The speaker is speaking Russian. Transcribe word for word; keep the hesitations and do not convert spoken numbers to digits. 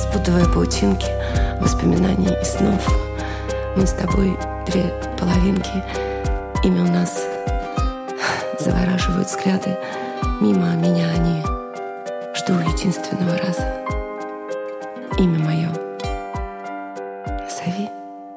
Распутывая паутинки воспоминаний и снов, мы с тобой две половинки. Имя у нас завораживают взгляды. Мимо меня они. Жду единственного раза.